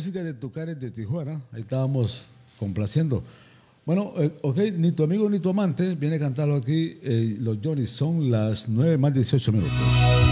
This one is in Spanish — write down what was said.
música de Tucares de Tijuana. Ahí estábamos complaciendo. Bueno, ok, ni tu amigo ni tu amante viene a cantarlo aquí. Los Johnny, son las 9 más 18 minutos.